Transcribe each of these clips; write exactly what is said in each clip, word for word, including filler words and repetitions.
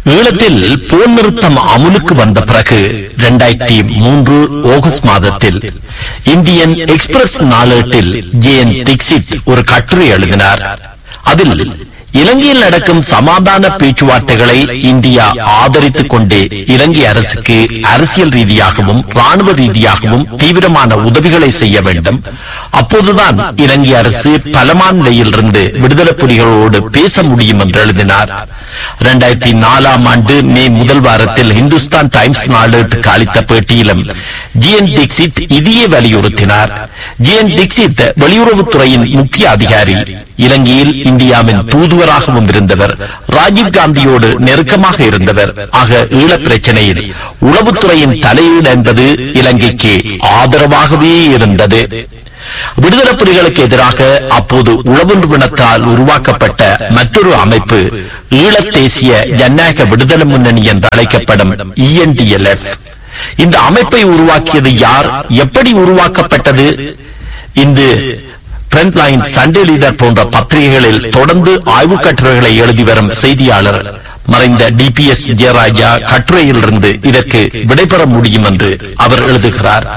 ஈழத்தில் போர் நிறுத்தம் அமுலுக்கு வந்த பிறகு இரண்டாயிரத்தி மூன்று ஆகஸ்ட் மாதத்தில் Indian express நாளேட்டில் J N Dikshit ஒரு கட்டுரை எழுதினார். அதில் இலங்கையில் நடக்கும் சமாதான பேச்சுவார்த்தைகளை இந்தியா ஆதரித்துக் கொண்டே இலங்கை அரசுக்கு அரசியல் ரீதியாகவும் ராணுவ ரீதியாகவும் தீவிரமான உதவிகளை செய்ய வேண்டும். அப்போதுதான் இலங்கை அரசு பலமான நிலையிலிருந்து விடுதலை புலிகளோடு பேச முடியும் என்று எழுதினார். இரண்டாயிரத்தி நாலாம் ஆண்டு மே முதல் வாரத்தில் இந்துஸ்தான் டைம்ஸ் நாளேட்டுக்கு அளித்த பேட்டியிலும் ஜி என் தீக்ஷித் இதையே வலியுறுத்தினார். ஜி என் தீக்ஷித் வெளியுறவுத்துறையின் முக்கிய அதிகாரி, இலங்கையில் இந்தியாவின் தூதுவராகவும் இருந்தவர், ராஜீவ் காந்தியோடு நெருக்கமாக இருந்தவர். ஆக ஈழ பிரச்சனையில் உளவுத்துறையின் தலையீடு என்பது இலங்கைக்கு ஆதரவாகவே இருந்தது. விடுதலை புலிகளுக்கு எதிராக அப்போது உளவு நிறுவனத்தால் உருவாக்கப்பட்ட மற்றொரு அமைப்பு ஈழத் தேசிய ஜனநாயக விடுதலை முன்னணி என்று அழைக்கப்படும் இ என் டி எல் எஃப். இந்த அமைப்பை உருவாக்கியது யார், எப்படி உருவாக்கப்பட்டது? இந்த ஃப்ரண்ட்லைன், சண்டே லீடர் போன்ற பத்திரிகைகளில் தொடர்ந்து ஆய்வு கட்டுரைகளை எழுதி வரும் செய்தியாளர் மறைந்த டி பி எஸ் ஜெயராஜா கட்டுரையிலிருந்து இதற்கு விடைபெற முடியும் என்று அவர் எழுதுகிறார்.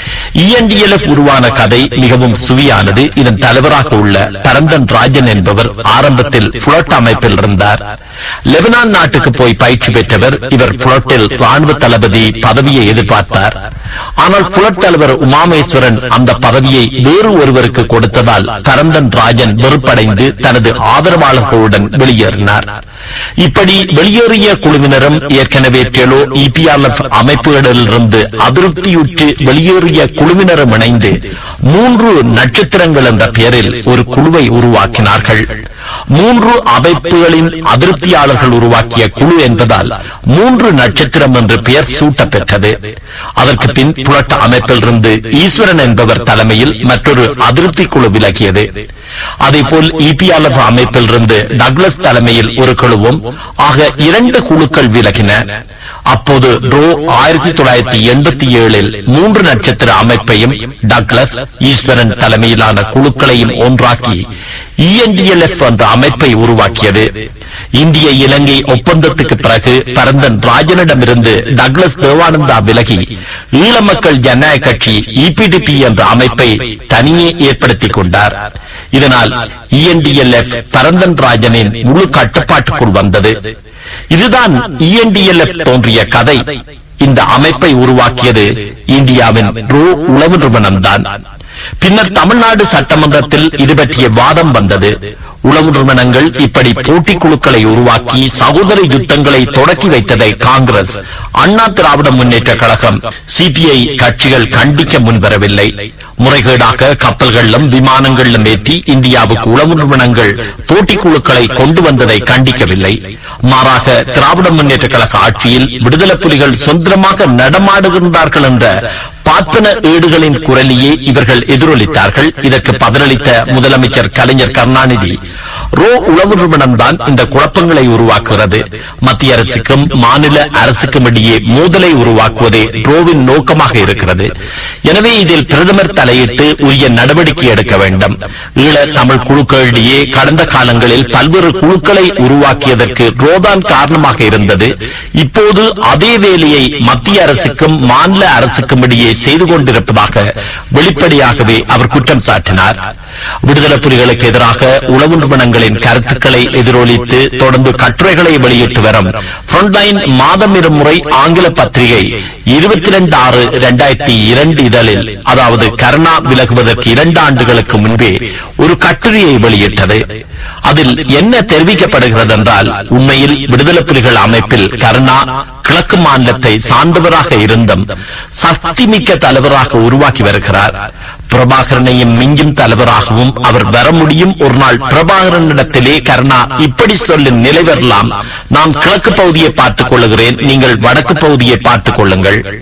இ என் டி எல் எஃப் உருவான கதை மிகவும் சுவியானது. இதன் தலைவராக உள்ள பரந்தன் ராஜன் என்பவர் ஆரம்பத்தில் புலட் அமைப்பில் இருந்தார். லெபனான் நாட்டுக்கு போய் பயிற்சி பெற்றவர். இவர் புலட்டில் ராணுவ தளபதி பதவியை எதிர்பார்த்தார். ஆனால் புலட் தலைவர் உமாமேஸ்வரன் அந்த பதவியை வேறு ஒருவருக்கு கொடுத்ததால் பரந்தன் ராஜன் வெறுப்படைந்து தனது ஆதரவாளர்களுடன் வெளியேறினார். இப்படி வெளியேறிய குழுவினரும் ஏற்கனவே டெலோ இ பி ஆர் எஃப் அமைப்புகளிலிருந்து அதிருப்தியுற்று வெளியேறிய குழுவினரும் இணைந்து மூன்று நட்சத்திரங்கள் என்ற பெயரில் ஒரு குழுவை உருவாக்கினார்கள். மூன்று அமைப்புகளின் அதிருப்தியாளர்கள் உருவாக்கிய குழு என்பதால் மூன்று நட்சத்திரம் என்று பெயர் சூட்ட பெற்றது. அதற்கு பின் புலட் அமைப்பில் இருந்து ஈஸ்வரன் என்பவர் தலைமையில் மற்றொரு அதிருப்தி குழு விலகியது. அதேபோல் இ பி ஆர் எஃப் அமைப்பில் இருந்து டக்ளஸ் தலைமையில் ஒரு குழுவும் ஆக இரண்டு குழுக்கள் விலகின. அப்போது ரோ ஆயிரத்தி தொள்ளாயிரத்தி எண்பத்தி ஏழில் மூன்று நட்சத்திர அமைப்பையும் டக்ளஸ், ஈஸ்வரன் தலைமையிலான குழுக்களையும் ஒன்றாக்கி இ என் டி எல் எஃப் என்ற அமைப்பை உருவாக்கியது. இந்திய இலங்கை ஒப்பந்தத்துக்கு பிறகு பரந்தன் ராஜனிடமிருந்து டக்ளஸ் தேவானந்தா விலகி ஈழ மக்கள் ஜனநாயக கட்சி இ பி டி பி என்ற அமைப்பை தனியே ஏற்படுத்திக் கொண்டார். இதனால் இ என் டி எல் எஃப் பரந்தன் ராஜனின் முழு கட்டுப்பாட்டுக்குள் வந்தது. இதுதான் இ என் டி எல் எஃப் தோன்றிய கதை. இந்த அமைப்பை உருவாக்கியது இந்தியாவின் ரோ உளவு நிறுவனம்தான். பின்னர் தமிழ்நாடு சட்டமன்றத்தில் இது பற்றிய வாதம் வந்தது. உளவு நிறுவனங்கள் இப்படி போட்டி குழுக்களை உருவாக்கி சகோதர யுத்தங்களை தொடக்கி வைத்ததை காங்கிரஸ், அண்ணா திராவிட முன்னேற்ற கழகம், சி பி ஐ கட்சிகள் கண்டிக்க முன்வரவில்லை. முறைகேடாக கப்பல்களிலும் விமானங்களிலும் ஏற்றி இந்தியாவுக்கு உளவு நிறுவனங்கள் போட்டி குழுக்களை கொண்டு வந்ததை கண்டிக்கவில்லை. மாறாக திராவிட முன்னேற்ற கழக ஆட்சியில் விடுதலை புலிகள் சுதந்திரமாக நடமாடுகின்றார்கள் என்ற பாத்தன ஏடுகளின் குரலையே இவர்கள் எதிரொலித்தார்கள். இதற்கு பதிலளித்த முதலமைச்சர் கலைஞர் கருணாநிதி, ரோ உளவு நிறுவனம் தான் இந்த குழப்பங்களை உருவாக்குகிறது, மத்திய அரசுக்கும் மாநில அரசுக்கும் இடையே மோதலை உருவாக்குவதே ரோவின் நோக்கமாக இருக்கிறது. எனவே இதில் பிரதமர் தலையிட்டு உரிய நடவடிக்கை எடுக்க வேண்டும். ஈழ தமிழ் குழுக்களிடையே கடந்த காலங்களில் பல்வேறு குழுக்களை உருவாக்கியதற்கு ரோதான் காரணமாக இருந்தது. இப்போது அதே வேலையை மத்திய அரசுக்கும் மாநில அரசுக்கும் இடையே செய்து கொண்டிருப்பதாக வெளிப்படையாகவே அவர் குற்றம் சாட்டினார். விடுதலை புலிகளுக்கு எதிராக உளவு நிறுவனங்களின் கருத்துக்களை எதிரொலித்து தொடர்ந்து கட்டுரைகளை வெளியிட்டு வரும் ஃப்ரண்ட்லைன் மாதம் இருமுறை ஆங்கில பத்திரிகை இருபத்தி இரண்டு ஆறு இரண்டாயிரத்தி இரண்டு இதழில், அதாவது கருணா விலகுவதற்கு இரண்டு ஆண்டுகளுக்கு முன்பே ஒரு கட்டுரையை வெளியிட்டது. அதில் என்ன தெரிவிக்கப்படுகிறது என்றால், உண்மையில் விடுதலை புலிகள் அமைப்பில் கருணா கிழக்கு மாநிலத்தை சார்ந்தவராக இருந்தும் சக்திமிக்க தலைவராக உருவாக்கி வருகிறார். பிரபாகரனையும் மிஞ்சும் தலைவராகவும் அவர் வர முடியும். ஒரு நாள் பிரபாகரனிடத்திலே கருணா இப்படி சொல்லும் நிலை வரலாம், நான் கிழக்கு பகுதியை பார்த்துக் கொள்ளுகிறேன், நீங்கள் வடக்கு பகுதியை பார்த்துக் கொள்ளுங்கள்.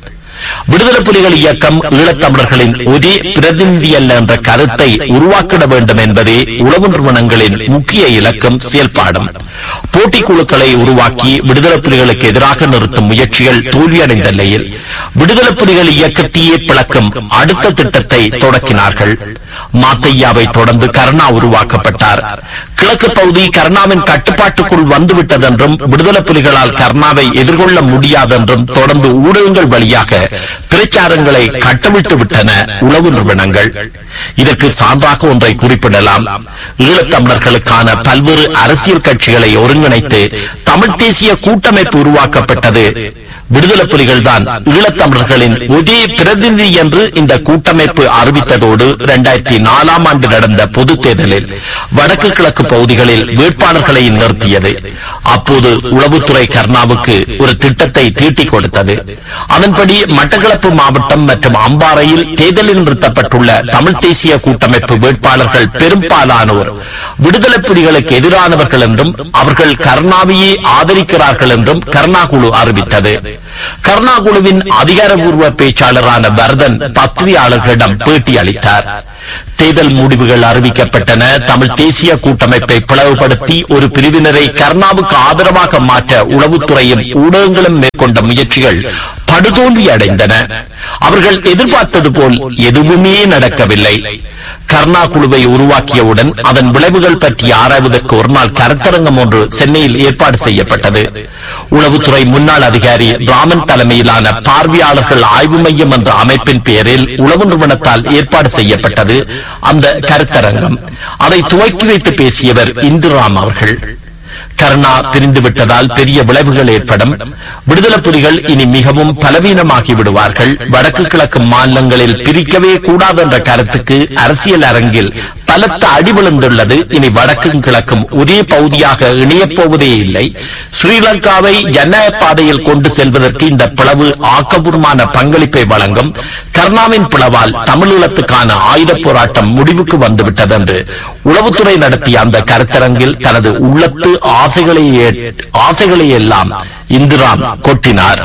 விடுதலை புலிகள் இயக்கம் ஈழத்தமிழர்களின் ஒரே பிரதிநிதி அல்ல என்ற கருத்தை உருவாக்கிட வேண்டும் என்பதே உளவு நிறுவனங்களின் முக்கிய இலக்கம் செயல்பாடும். போட்டி குழுக்களை உருவாக்கி விடுதலை புலிகளுக்கு எதிராக நிறுத்தும் முயற்சிகள் தோல்வியடைந்த நிலையில் விடுதலை புலிகள் இயக்கத்தையே பிளக்கும் அடுத்த திட்டத்தை தொடக்கினார்கள். மாத்தையாவை தொடர்ந்து கருணா உருவாக்கப்பட்டார். கிழக்கு பகுதி கருணாவின் கட்டுப்பாட்டுக்குள் வந்துவிட்டதென்றும் விடுதலை புலிகளால் கருணாவை எதிர்கொள்ள முடியாதென்றும் தொடர்ந்து ஊடகங்கள் வழியாக பிரச்சாரங்களை கட்டவிட்டு விட்டன உளவு நிறுவனங்கள். இதற்கு சான்றாக ஒன்றை குறிப்பிடலாம். ஈழத்தமிழர்களுக்கான பல்வேறு அரசியல் கட்சிகளை ஒருங்கிணைத்து தமிழ் தேசிய கூட்டமைப்பு உருவாக்கப்பட்டது. விடுதலை புலிகள் தான் ஈழத்தமிழர்களின் ஒரே பிரதிநிதி என்று இந்த கூட்டமைப்பு அறிவித்ததோடு இரண்டாயிரத்தி நாலாம் ஆண்டு நடந்த பொது தேர்தலில் வடக்கு கிழக்கு பகுதிகளில் வேட்பாளர்களை நிறுத்தியது. அப்போது உளவுத்துறை கருணாவுக்கு ஒரு திட்டத்தை தீட்டிக் கொடுத்தது. அதன்படி மட்டக்களப்பு மாவட்டம் மற்றும் அம்பாறையில் தேர்தலில் நிறுத்தப்பட்டுள்ள தமிழ் தேசிய கூட்டமைப்பு வேட்பாளர்கள் பெரும்பாலானோர் விடுதலை புலிகளுக்கு எதிரானவர்கள் என்றும் அவர்கள் கருணாவையே ஆதரிக்கிறார்கள் என்றும் கருணா குழு அறிவித்தது. கருணா குழுவின் அதிகாரப்பூர்வ பேச்சாளரான வரதன் பத்திரிகையாளர்களிடம் பேட்டி அளித்தார். தேர்தல் முடிவுகள் அறிவிக்கப்பட்டன. தமிழ் தேசிய கூட்டமைப்பை பிளவுபடுத்தி ஒரு பிரிவினரை கருணாவுக்கு ஆதரவாக மாற்ற உளவுத்துறையும் ஊடகங்களும் மேற்கொண்ட முயற்சிகள் படுதோல்வி அடைந்தன. அவர்கள் எதிர்பார்த்தது போல் எதுவுமே நடக்கவில்லை. கருணா குழுவை உருவாக்கியவுடன் அதன் விளைவுகள் பற்றி ஆராய்வதற்கு ஒரு நாள் கருத்தரங்கம் ஒன்று சென்னையில் ஏற்பாடு செய்யப்பட்டது. உளவுத்துறை முன்னாள் அதிகாரி ராமன் தலைமையிலான பார்வையாளர்கள் ஆய்வு மையம் என்ற அமைப்பின் பெயரில் உளவு நிறுவனத்தால் ஏற்பாடு செய்யப்பட்டது அந்த கருத்தரங்கம். அதை துவக்கி வைத்து பேசியவர் இந்துராம் அவர்கள். கருணா பிரிந்து விட்டதால் பெரிய விளைவுகள் ஏற்படும். விடுதலை புலிகள் இனி மிகவும் பலவீனமாகி விடுவார்கள். வடக்கு கிழக்கு மாநிலங்களில் பிரிக்கவே கூடாது என்ற கருத்துக்கு அரசியல் அரங்கில் பலத்த அடி விழுந்துள்ளது. இனி வடக்கும் கிழக்கும் ஒரே பகுதியாக இணையப் போவதே இல்லை. ஸ்ரீலங்காவை ஜனநாயக பாதையில் கொண்டு செல்வதற்கு இந்த பிளவு ஆக்கப்பூர்வமான பங்களிப்பை வழங்கும். கருணாவின் பிளவால் தமிழீழத்துக்கான ஆயுத போராட்டம் முடிவுக்கு வந்துவிட்டது என்று உளவுத்துறை நடத்திய அந்த கருத்தரங்கில் தனது உள்ளத்து ஆசைகளை ஆசைகளை எல்லாம் இந்திராம் கொட்டினார்.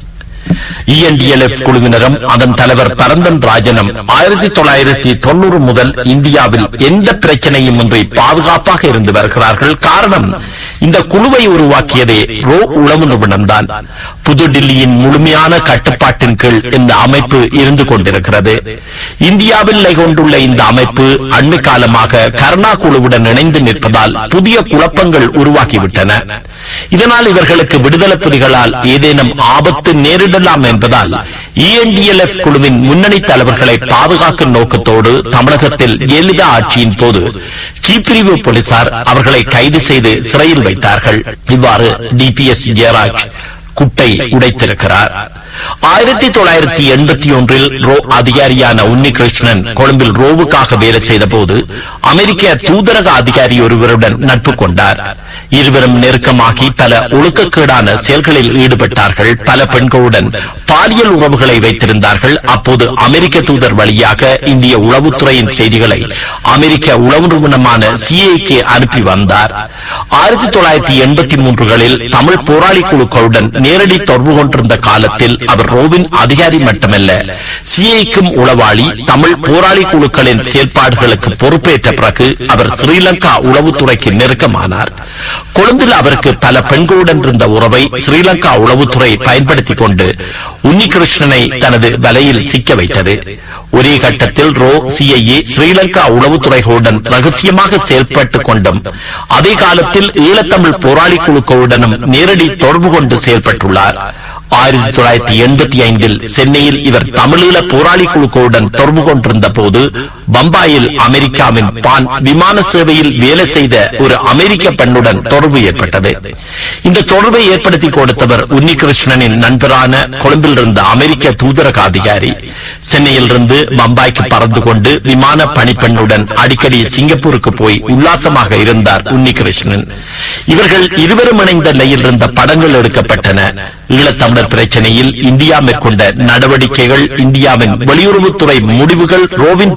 இஎன்டிஎல்எஃப் குழுவினரும் அதன் தலைவர் பரந்தன் ராஜனும் ஆயிரத்தி தொள்ளாயிரத்தி தொண்ணூறு முதல் இந்தியாவில் எந்த பிரச்சனையும் இன்றி பாதுகாப்பாக இருந்து வருகிறார்கள். காரணம், இந்த குழுவை உருவாக்கியதே ரோ உளவு நிறுவனம்தான். புதுடில்லியின் முழுமையான கட்டுப்பாட்டின் கீழ் இந்த அமைப்பு இருந்து கொண்டிருக்கிறது. இந்தியாவில் நிலை கொண்டுள்ள இந்த அமைப்பு அண்மை காலமாக கருணா குழுவுடன் இணைந்து நிற்பதால் புதிய குழப்பங்கள் உருவாக்கிவிட்டன. இதனால் இவர்களுக்கு விடுதலை புலிகளால் ஏதேனும் ஆபத்து நேரிடலாம் என்பதால் இஎன்டிஎல்எஃப் குழுவின் முன்னணி தலைவர்களை பாதுகாக்கும் நோக்கத்தோடு தமிழகத்தில் ஜெயலலிதா ஆட்சியின் போது கீப்பிரிவு போலீசார் அவர்களை கைது செய்து சிறையில் வைத்தார்கள். இவ்வாறு டிபிஎஸ் ஜெயராஜ் குட்டை உடைத்திருக்கிறார். ஆயிரத்தி தொள்ளாயிரத்தி எண்பத்தி ஒன்றில் ரோ அதிகாரியான உன்னிகிருஷ்ணன் கொழும்பில் ரோவுக்காக வேலை செய்த போது அமெரிக்க தூதரக அதிகாரி ஒருவருடன் நட்பு கொண்டார். இருவரும் நெருக்கமாகி பல ஒழுக்கக்கேடான செயல்களில் ஈடுபட்டார்கள். பல பெண்களுடன் பாலியல் உறவுகளை வைத்திருந்தார்கள். அப்போது அமெரிக்க தூதர் வழியாக இந்திய உளவுத்துறையின் செய்திகளை அமெரிக்க உளவு நிறுவனமான சிஐஏக்கு அனுப்பி வந்தார். ஆயிரத்தி தொள்ளாயிரத்தி எண்பத்தி மூன்றுகளில் தமிழ் போராளி குழுக்களுடன் நேரடி தொடர்பு கொண்டிருந்த காலத்தில் அவர் ரோவின் அதிகாரி மட்டுமல்ல, சிஐக்கும் உளவாளி. தமிழ் போராளி குழுக்களின் செயல்பாடுகளுக்கு பொறுப்பேற்ற பிறகு அவர் ஸ்ரீலங்கா உளவுத்துறைக்கு நெருக்கமானார். கொழும்பில் அவருக்கு பல பெண்களுடன் இருந்த உறவை ஸ்ரீலங்கா உளவுத்துறை பயன்படுத்திக் கொண்டு உன்னிகிருஷ்ணனை தனது வலையில் சிக்க வைத்தது. ஒரே கட்டத்தில் ரோ சிஐஏ ஸ்ரீலங்கா உளவுத்துறைகளுடன் ரகசியமாக செயல்பட்டுக் கொண்டும் அதே காலத்தில் ஈழத்தமிழ் போராளி குழுக்களுடனும் நேரடி தொடர்பு கொண்டு செயல்பட்டுள்ளார். ஆயிரத்தி தொள்ளாயிரத்தி எண்பத்தி ஐந்தில் சென்னையில் இவர் தமிழீழ போராளி குழுக்களுடன் தொடர்பு கொண்டிருந்த போது பம்பாயில் அமெரிக்காவின் பான் விமான சேவையில் வேலை செய்த ஒரு அமெரிக்க பெண்ணுடன் தொடர்பு ஏற்பட்டது. இந்த தொடர்பை ஏற்படுத்தி கொடுத்தவர் உன்னிகிருஷ்ணனின் நண்பரான கொழும்பில் இருந்த அமெரிக்க தூதரக அதிகாரி. சென்னையில் இருந்து பம்பாய்க்கு பறந்து கொண்டு விமான பணிப்பெண்ணுடன் அடிக்கடி சிங்கப்பூருக்கு போய் உல்லாசமாக இருந்தார் உன்னிகிருஷ்ணன். இவர்கள் இருவரும் இணைந்த நிலையில் இருந்த படங்கள் எடுக்கப்பட்டன. ஈழத்தமிழர் பிரச்சனையில் இந்தியா மேற்கொண்ட நடவடிக்கைகள், இந்தியாவின் வெளியுறவுத்துறை முடிவுகள், ரோவின் திட்டங்கள்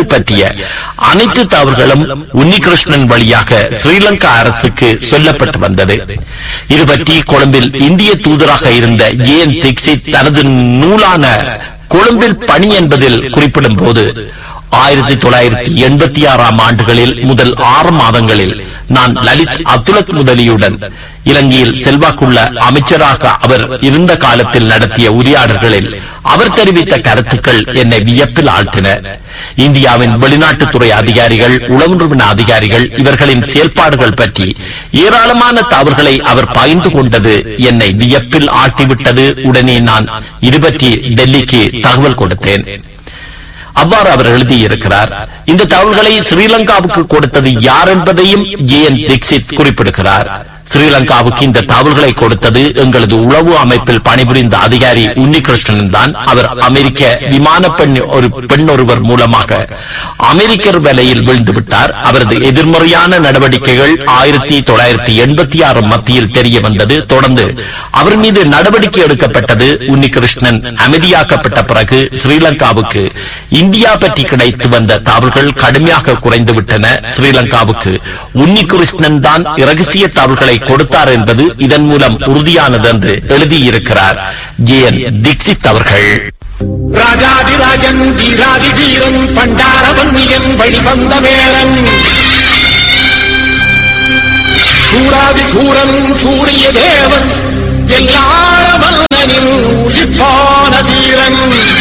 விடயங்கள் பற்றிய அனைத்து தகவல்களும் உன்னிகிருஷ்ணன் வழியாக ஸ்ரீலங்கா அரசுக்கு சொல்லப்பட்டு வந்தது. இது பற்றி கொழும்பில் இந்திய தூதராக இருந்த ஜேஎன் தீக்ஷித் தனது நூலான கொழும்பில் பணி என்பதில் குறிப்பிடும் போது, ஆயிரத்தி தொள்ளாயிரத்தி எண்பத்தி ஆறாம் ஆண்டுகளில் முதல் ஆறு மாதங்களில் நான் லலித் அப்துல்லத் முதலியுடன் இலங்கையில் செல்வாக்குள்ள அமைச்சராக அவர் இருந்த காலத்தில் நடத்திய உரையாடல்களில் அவர் தெரிவித்த கருத்துக்கள் என்னை வியப்பில் ஆழ்த்தின. இந்தியாவின் வெளிநாட்டுத்துறை அதிகாரிகள், உளவு நிறுவன அதிகாரிகள் இவர்களின் செயல்பாடுகள் பற்றி ஏராளமான தவறுகளை அவர் பகிர்ந்து கொண்டது என்னை வியப்பில் ஆழ்த்திவிட்டது. உடனே நான் இது பற்றி டெல்லிக்கு தகவல் கொடுத்தேன். அவ்வாறு அவர் எழுதியிருக்கிறார். இந்த தகவல்களை ஸ்ரீலங்காவுக்கு கொடுத்தது யார் என்பதையும் ஜேஎன் தீக்ஷித் குறிப்பிடுகிறார். ஸ்ரீலங்காவுக்கு இந்த தகவல்களை கொடுத்தது எங்களது உளவு அமைப்பில் பணிபுரிந்த அதிகாரி உன்னிகிருஷ்ணன் தான். அவர் அமெரிக்க விமான பெண் ஒரு பெண் ஒருவர் மூலமாக அமெரிக்கர் வேலையில் விழுந்து விட்டார். அவரது எதிர்மறையான நடவடிக்கைகள் ஆயிரத்தி தொள்ளாயிரத்தி எண்பத்தி ஆறு மத்தியில் தெரிய வந்தது. தொடர்ந்து அவர் மீது நடவடிக்கை எடுக்கப்பட்டது. உன்னிகிருஷ்ணன் அமைதியாக்கப்பட்ட பிறகு ஸ்ரீலங்காவுக்கு இந்தியா பற்றி கிடைத்து வந்த தகவல்கள் கடுமையாக குறைந்துவிட்டன. ஸ்ரீலங்காவுக்கு உன்னிகிருஷ்ணன் தான் இரகசிய தகவல்களை கொடுத்தார் என்பது இதன் மூலம் உறுதியானது என்று எழுதியிருக்கிறார் ஜேஎன் தீக்ஷித் அவர்கள். ராஜாதிராஜன் வீராதி வீரன் பண்டாரவன்னியன் வழிவந்த வேளன் சூராதி சூரன் சூரிய தேவன் எல்லா மன்னனின் உயிர்ப்பா